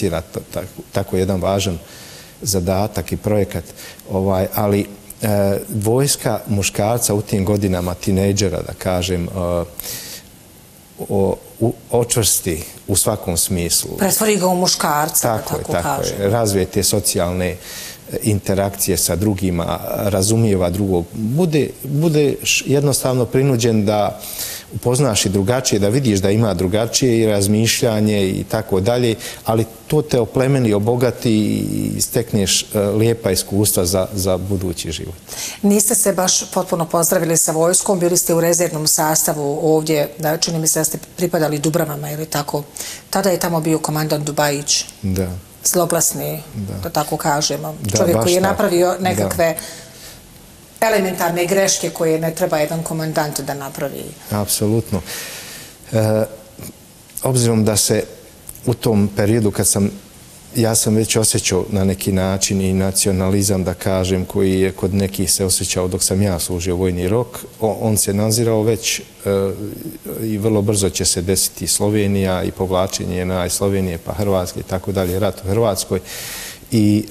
finansira tako jedan važan zadatak i projekat. Ali vojska muškarca u tim godinama, tinejdžera, da kažem, očvrsti u svakom smislu. Pretvori ga u muškarca, tako je. Razvije te socijalne interakcije sa drugima, razumijeva drugog. Bude jednostavno prinuđen da upoznaš i drugačije, da vidiš da ima drugačije i razmišljanje i tako dalje, ali to te oplemeni, obogati i stekneš lijepa iskustva za budući život. Niste se baš potpuno pozdravili sa vojskom, bili ste u rezervnom sastavu ovdje, čini mi se da ste pripadali Dubravama ili tako. Tada je tamo bio komandant Dubajić. Da. Zloglasni, da tako kažemo. Čovjek koji je napravio nekakve elementarne greške koje ne treba jedan komandant da napravi. Apsolutno. Obzirom da se u tom periodu ja sam već osjećao na neki način i nacionalizam, da kažem, koji je kod nekih se osjećao dok sam ja služio vojni rok, on se nazirao već i vrlo brzo će se desiti Slovenija i povlačenje na Slovenije pa Hrvatske i tako dalje, rat u Hrvatskoj. I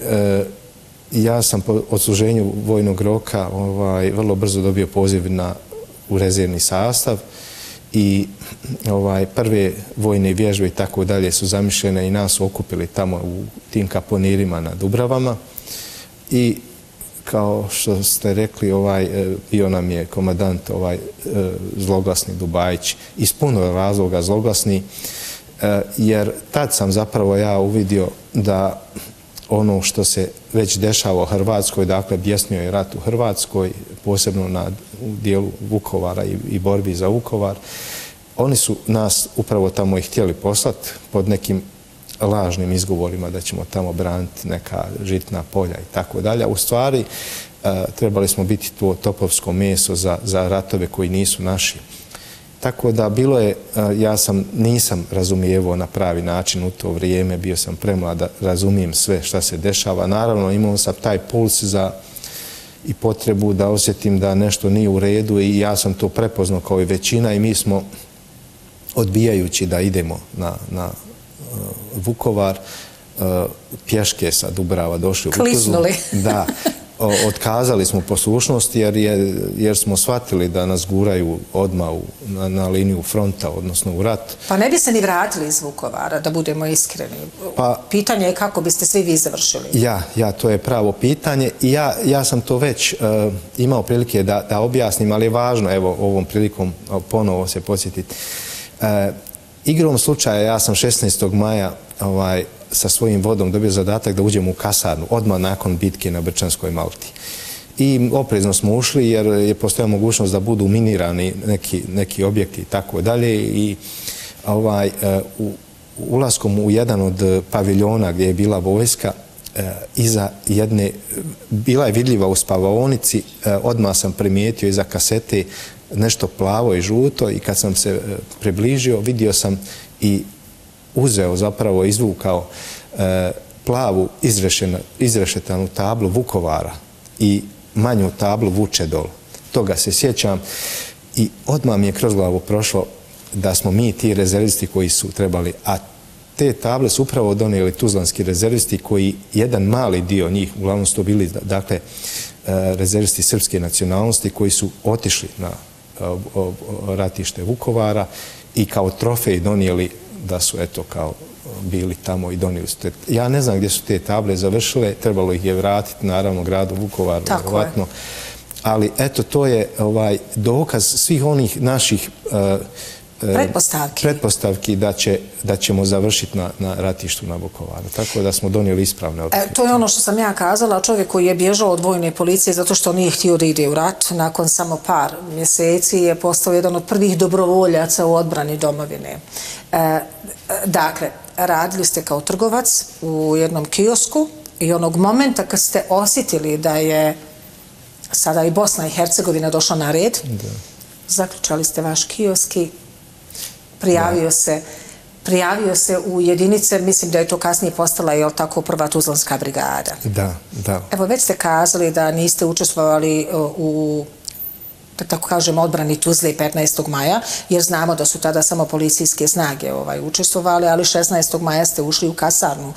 ja sam po odsluženju vojnog roka vrlo brzo dobio poziv u rezervni sastav i prve vojne vježbe i tako dalje su zamišljene i nas su okupili tamo u tim kaponirima na Dubravama i kao što ste rekli, bio nam je komandant zloglasni Dubajić, iz puno razloga zloglasni, jer tad sam zapravo ja uvidio da ono što se već dešava u Hrvatskoj, dakle bjesnio je rat u Hrvatskoj, posebno u dijelu Vukovara i borbi za Vukovar. Oni su nas upravo tamo i htjeli poslati pod nekim lažnim izgovorima da ćemo tamo braniti neka žitna polja i tako dalje. U stvari trebali smo biti to topovsko meso za ratove koji nisu naši. Tako da bilo je, nisam razumijevao na pravi način u to vrijeme, bio sam premlad da razumijem sve šta se dešava. Naravno, imao sam taj puls i potrebu da osjetim da nešto nije u redu i ja sam to prepoznao kao i većina i mi smo, odbijajući da idemo na Vukovar, pješke sa Dubrava došli u Tuzlu. Klisnuli. Da. Otkazali smo poslušnost jer smo shvatili da nas guraju odmah na liniju fronta, odnosno u rat. Pa ne bi se ni vratili iz Vukovara, da budemo iskreni. Pitanje je kako biste svi vi završili. To je pravo pitanje i ja sam to već imao prilike da objasnim, ali je važno evo ovom prilikom ponovo se podsjetiti. Igrom slučaja ja sam 16. maja sa svojim vodom dobio zadatak da uđemo u kasarnu, odmah nakon bitke na Brčanskoj Malti. I oprezno smo ušli jer je postojala mogućnost da budu minirani neki objekti i tako dalje. I ulaskom u jedan od paviljona gdje je bila vojska, iza jedne, bila je vidljiva u spavaonici, odmah sam primijetio iza kasete nešto plavo i žuto i kad sam se približio vidio sam i uzeo, zapravo izvukao plavu izrešetanu tablu Vukovara i manju tablu Vučedol. Toga se sjećam i odmah mi je kroz glavu prošlo da smo mi ti rezervisti koji su trebali, a te table su upravo donijeli tuzlanski rezervisti koji jedan mali dio njih, uglavnom su to bili dakle rezervisti srpske nacionalnosti koji su otišli na ratište Vukovara i kao trofej donijeli da su eto kao bili tamo i donijeli su te. Ja ne znam gdje su te table završile, trebalo ih je vratiti naravno gradu Vukovaru, vjerovatno. Ali eto to je dokaz svih onih naših pretpostavki da ćemo završiti na ratištu na Vukovaru. Tako da smo donijeli ispravne odluke. To je ono što sam ja kazala, čovjek koji je bježao od vojne policije zato što nije htio da ide u rat, nakon samo par mjeseci je postao jedan od prvih dobrovoljaca u odbrani domovine. Dakle, radili ste kao trgovac u jednom kiosku i onog momenta kad ste osjetili da je sada i Bosna i Hercegovina došla na red, zaključali ste vaš kiosk i prijavio se u jedinice, mislim da je to kasnije postala, je li tako, prva Tuzlanska brigada. Da. Evo, već ste kazali da niste učestvovali u, da tako kažem, odbrani Tuzle 15. maja, jer znamo da su tada samo policijske snage učestvovali, ali 16. maja ste ušli u kasarnu